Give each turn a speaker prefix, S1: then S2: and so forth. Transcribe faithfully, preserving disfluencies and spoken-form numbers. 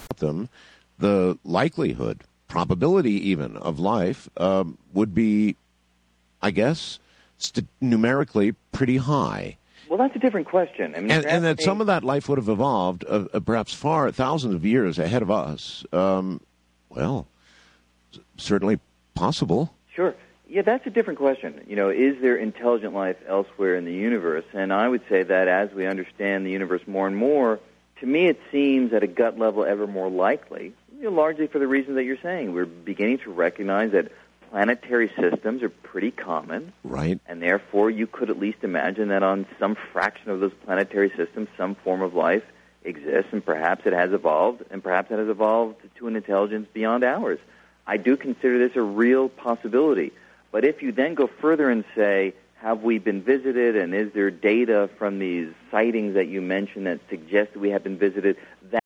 S1: them, the likelihood, probability even of life um, would be, I guess, st- numerically pretty high.
S2: Well, that's a different question. I mean,
S1: and, and that some of that life would have evolved uh, uh, perhaps far thousands of years ahead of us. Um, well, c- certainly possible.
S2: Sure. Yeah, that's a different question. You know, is there intelligent life elsewhere in the universe? And I would say that as we understand the universe more and more, to me it seems at a gut level ever more likely, you know, largely for the reasons that you're saying. We're beginning to recognize that planetary systems are pretty common.
S1: Right.
S2: And therefore you could at least imagine that on some fraction of those planetary systems some form of life exists, and perhaps it has evolved, and perhaps it has evolved to an intelligence beyond ours. I do consider this a real possibility. But if you then go further and say, have we been visited, and is there data from these sightings that you mentioned that suggest that we have been visited,